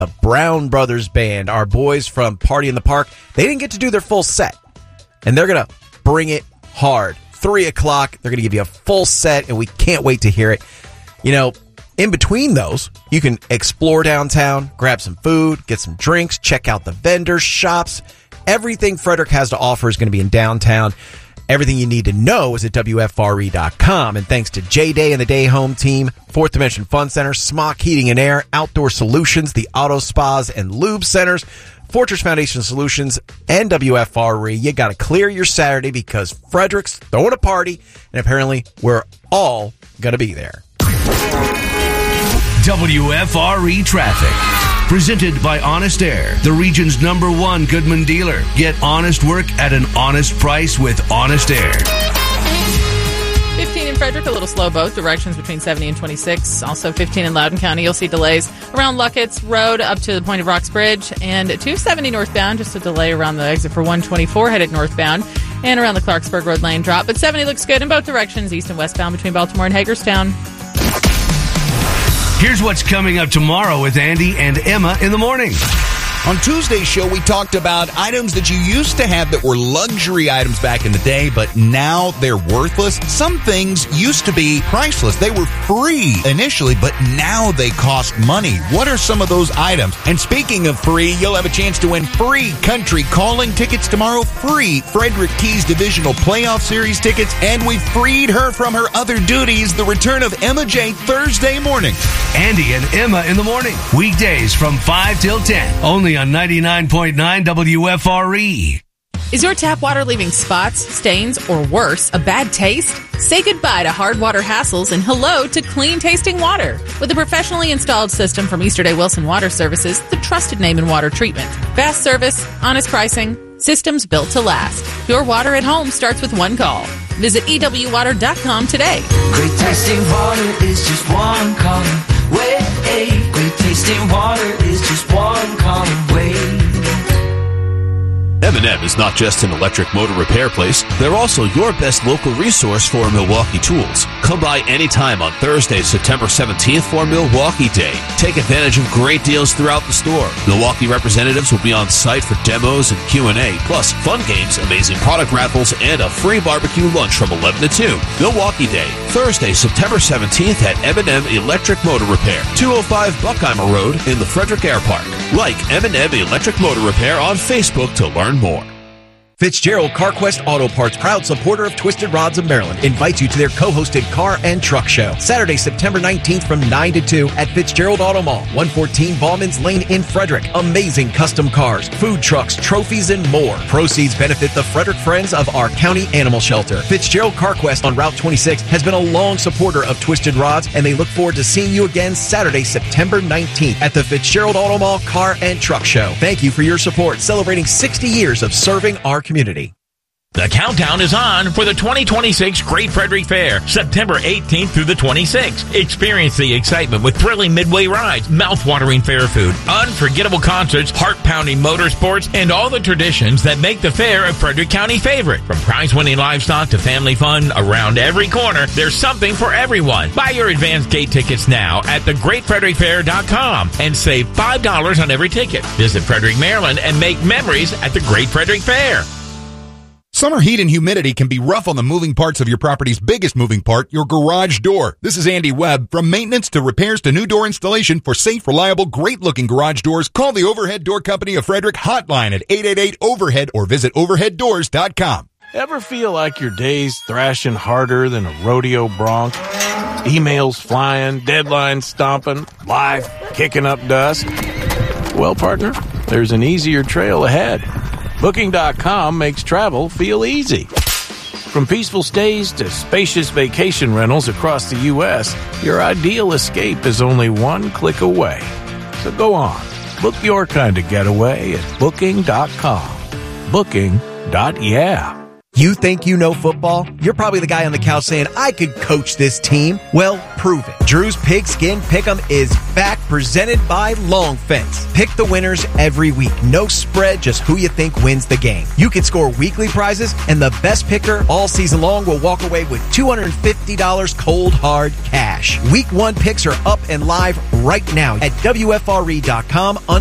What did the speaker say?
The Brown Brothers Band, our boys from Party in the Park, they didn't get to do their full set, and they're going to bring it hard. 3 o'clock, they're going to give you a full set, and we can't wait to hear it. You know, in between those, you can explore downtown, grab some food, get some drinks, check out the vendors, shops. Everything Frederick has to offer is going to be in downtown. Everything you need to know is at WFRE.com. And thanks to J-Day and the Day Home team, Fourth Dimension Fun Center, Smock Heating and Air, Outdoor Solutions, the Auto Spas and Lube Centers, Fortress Foundation Solutions, and WFRE. You got to clear your Saturday because Frederick's throwing a party, and apparently we're all going to be there. WFRE Traffic. Presented by Honest Air, the region's #1 Goodman dealer. Get honest work at an honest price with Honest Air. 15 in Frederick, a little slow both directions between 70 and 26. Also 15 in Loudoun County. You'll see delays around Luckett's Road up to the point of Rocks Bridge. And 270 northbound, just a delay around the exit for 124 headed northbound. And around the Clarksburg Road lane drop. But 70 looks good in both directions, east and westbound between Baltimore and Hagerstown. Here's what's coming up tomorrow with Andy and Emma in the morning. On Tuesday's show, we talked about items that you used to have that were luxury items back in the day, but now they're worthless. Some things used to be priceless. They were free initially, but now they cost money. What are some of those items? And speaking of free, you'll have a chance to win free country calling tickets tomorrow, free Frederick Keys Divisional Playoff Series tickets, and we freed her from her other duties, the return of Emma J. Thursday morning. Andy and Emma in the morning. Weekdays from 5 till 10. Only on 99.9 WFRE. Is your tap water leaving spots, stains, or worse, a bad taste? Say goodbye to hard water hassles and hello to clean-tasting water. With a professionally installed system from Easterday Wilson Water Services, the trusted name in water treatment. Fast service, honest pricing, systems built to last. Your water at home starts with one call. Visit EWWater.com today. Great tasting water is just one call away. Great tasting water is just one call away. M&M is not just an electric motor repair place. They're also your best local resource for Milwaukee tools. Come by anytime on Thursday, September 17th for Milwaukee Day. Take advantage of great deals throughout the store. Milwaukee representatives will be on site for demos and Q&A, plus fun games, amazing product raffles, and a free barbecue lunch from 11 to 2. Milwaukee Day, Thursday, September 17th at M&M Electric Motor Repair, 205 Buckheimer Road in the Frederick Air Park. Like M&M Electric Motor Repair on Facebook to learn more. Fitzgerald CarQuest Auto Parts, proud supporter of Twisted Rods of Maryland, invites you to their co-hosted car and truck show. Saturday, September 19th from 9 to 2 at Fitzgerald Auto Mall, 114 Ballman's Lane in Frederick. Amazing custom cars, food trucks, trophies, and more. Proceeds benefit the Frederick Friends of our county animal shelter. Fitzgerald CarQuest on Route 26 has been a long supporter of Twisted Rods, and they look forward to seeing you again Saturday, September 19th at the Fitzgerald Auto Mall Car and Truck Show. Thank you for your support, celebrating 60 years of serving our community. The countdown is on for the 2026 Great Frederick Fair, September 18th through the 26th. Experience the excitement with thrilling midway rides, mouth-watering fair food, unforgettable concerts, heart-pounding motorsports, and all the traditions that make the fair a Frederick County favorite. From prize-winning livestock to family fun, around every corner, there's something for everyone. Buy your advance gate tickets now at thegreatfrederickfair.com and save $5 on every ticket. Visit Frederick, Maryland, and make memories at the Great Frederick Fair. Summer heat and humidity can be rough on the moving parts of your property's biggest moving part, your garage door. This is Andy Webb. From maintenance to repairs to new door installation for safe, reliable, great-looking garage doors, call the Overhead Door Company of Frederick hotline at 888-OVERHEAD or visit overheaddoors.com. Ever feel like your day's thrashing harder than a rodeo bronc? Emails flying, deadlines stomping, life kicking up dust? Well, partner, there's an easier trail ahead. Booking.com makes travel feel easy. From peaceful stays to spacious vacation rentals across the U.S., your ideal escape is only one click away. So go on, book your kind of getaway at Booking.com. Booking.yeah. You think you know football? You're probably the guy on the couch saying, I could coach this team. Well, prove it. Drew's Pigskin Pick'em is back, presented by Long Fence. Pick the winners every week. No spread, just who you think wins the game. You can score weekly prizes, and the best picker all season long will walk away with $250 cold hard cash. Week 1 picks are up and live right now at WFRE.com.